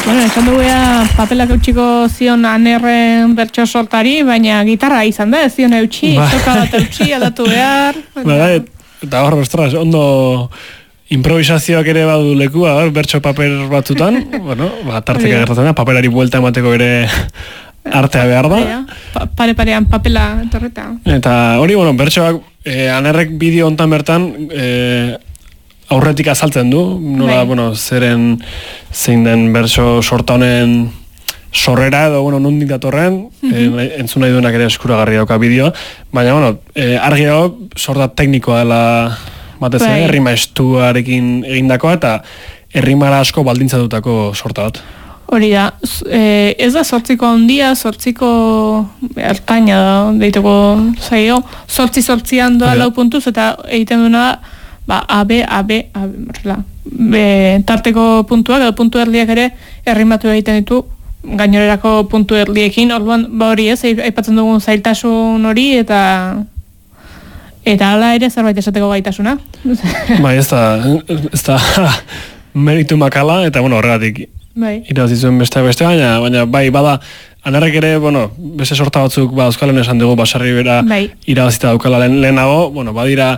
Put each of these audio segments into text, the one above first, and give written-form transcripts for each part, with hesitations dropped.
Bueno, esan dugu papelak eutxiko zion anerren bertso sortari, baina gitarra izan da, ez zion eutxi, soka bat eutxi, aldatu behar. Eta hor, ostras, ondo improvisazioak ere badu lekua, bertso paper batzutan, bueno, tarteka gertatzen da, paperari buelta emateko ere artea behar da. Pare-parean papela etorreta. Eta hori, bueno, bertsoak, anerrek bideo hontan bertan, aurretik azaltzen du, nola, bueno, zein den bertso sorta honen sorrera edo, bueno, nondik datorren, entzun nahi duenak ere eskuragarri dauka bideoa, baina, bueno, argi dago sorta teknikoa dela batez, errima estuarekin egindakoa, eta errimara asko baldintza dutako sorta bat. Hori da, ez da sortziko handia, sortziko ertaina da, deituko zaio, sortzian doa lau puntuz, eta egiten duena da, tarteko puntuak edo puntu erdiak ere errimatu egiten ditu gainorerako puntu erdiekin, orduan hori ez, aipatzen dugun zailtasun hori eta hala ere zerbait esateko gaitasuna. Bai, ez da meritu makala, eta bueno, horregatik irazizuen beste, baina bai, bada, anerrek ere, bueno, beste sorta batzuk, euskalen esan dugu, basarri bera irabazita daukala lehenago, bueno, badira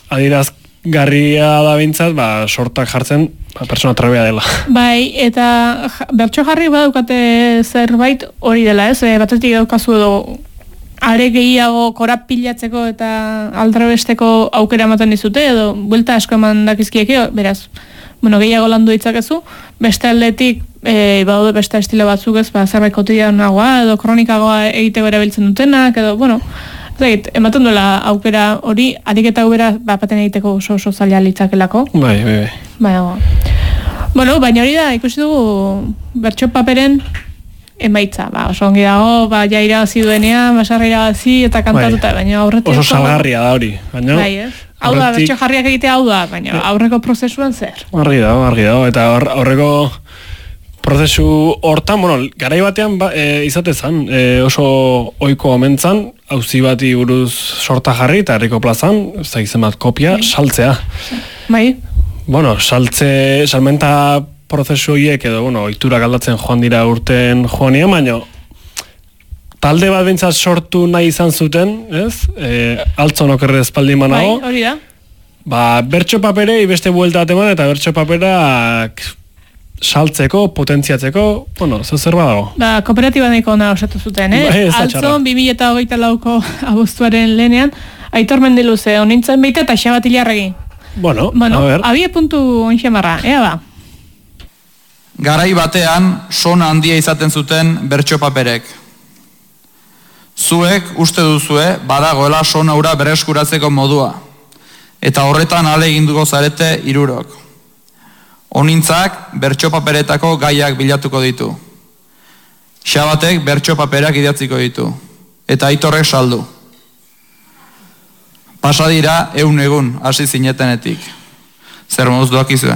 garria da bintzat, sortak jartzen, persona trebea dela. Bai, eta bertso jarri badaukate zerbait hori dela, ez? Batetik daukazu edo are gehiago korapilatzeko eta aldrebesteko aukera ematen dizute, edo buelta asko eman dakizkieke, beraz, bueno, gehiago landu ditzakezu, beste aldetik, badaude beste estilo batzuk ez, zerbait kotidianoagoa, edo kronikagoa egiteko erabiltzen dutenak, edo, bueno, ematen duela aukera hori, ariketa aukera baten egiteko oso zaila litzakelako. Bai. Bueno, baina hori da, ikusi dugu bertso paperen emaitza. Oso ongi dago, ja irabazi duenean, basarra irabazi eta kantatuta, baina aurretik... Oso salgarria da hori. Bai, ez? Hau da, bertso jarriak egitea hau da, baina aurreko prozesuan zer. Argi dago, eta aurreko prozesu hortan, bueno, garai batean izatezan, oso ohiko omentzan, auzi bati buruz sorta jarri eta herriko plazan, ez da izan bat kopia, saltzea. Bai. Bueno, salmenta prozesu horiek edo, bueno, ohiturak aldatzen joan dira urten joanian, baina talde bat bintzat sortu nahi izan zuten, ez? Altzon okerre espaldi manago. Bai, hori da. Bertso paperei beste buelta eman eta bertso paperak saltzeko, potentziatzeko, bueno, zer badago. Kooperatiba nahiko ona osatu zuten, Altzon 2024ko abuztuaren lehenean, Aitor Mendiluze, honintzen beite eta Xabat Ilarregi. Bueno, a ver. Abie puntu onxemarra, ba. Garai batean, sona handia izaten zuten bertso paperek. Zuek, uste duzue, badagoela sona hura bereskuratzeko modua. Eta horretan ale eginduko zarete hirurok. Honintzak bertso paperetako gaiak bilatuko ditu. Xabatek bertso paperak idatziko ditu. Eta Aitorrek saldu. Pasadira 100 egun hasi zinetenetik. Zer moduz doakizue?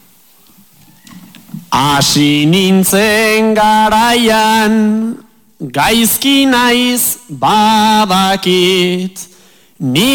Hasi nintzen garaian, gaizki naiz badakit,